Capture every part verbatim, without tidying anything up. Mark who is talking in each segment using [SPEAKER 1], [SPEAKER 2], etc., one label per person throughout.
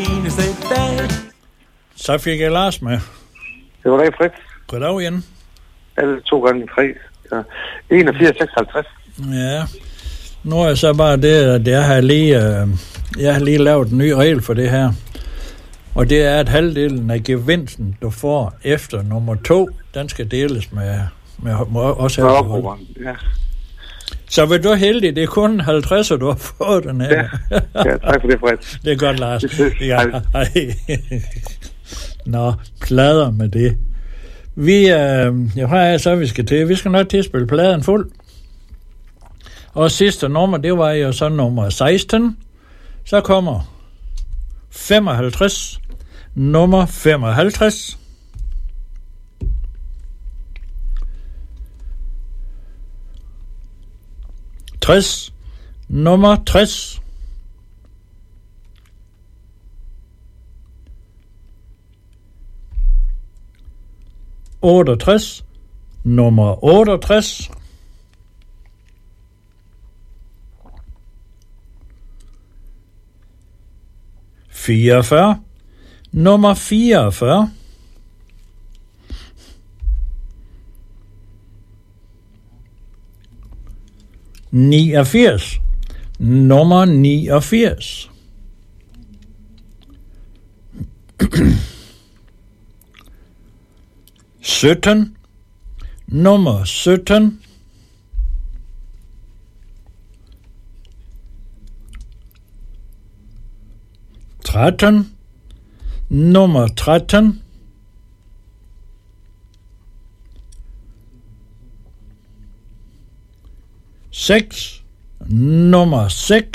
[SPEAKER 1] Så fik jeg Lars med.
[SPEAKER 2] Det var rigtig frit.
[SPEAKER 1] Goddag igen.
[SPEAKER 2] Alle to gange tre. Så enogfirs seksoghalvtreds.
[SPEAKER 1] Ja. Nu er så bare det, at jeg har lige, øh, jeg har lige lavet en ny regel for det her. Og det er, at halvdelen af gevinsten, du får efter nummer to, den skal deles med, med, med os her.
[SPEAKER 2] Ja.
[SPEAKER 1] Så vil du heldig, det er kun halvtreds, du har fået den her.
[SPEAKER 2] Ja, ja, tak for det, Fred.
[SPEAKER 1] Det er godt, Lars. Ja, Nå, plader med det. Vi, øh, jeg har så, vi skal til. Vi skal nok til at spille pladen fuld. Og sidste nummer, det var jo så nummer seksten. Så kommer femoghalvtreds. Nummer femoghalvtreds. tres. Nummer tres. otteogtres. Nummer otteogtres. fireogfyrre. Nummer fireogfyrre. niogfirs. Nummer niogfirs. sytten. Nummer sytten. tretten. Nummer tretten. seks. Nummer seks.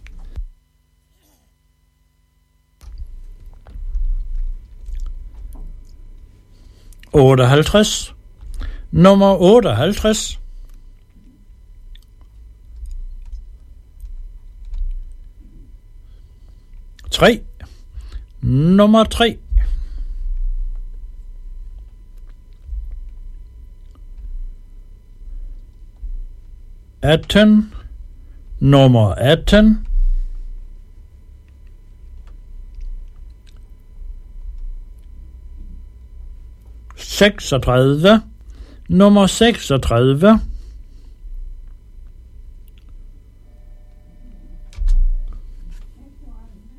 [SPEAKER 1] otteoghalvtreds. Nummer otteoghalvtreds. tre. Nummer tre. atten. Nummer atten. seksogtredive. Nummer seksogtredive.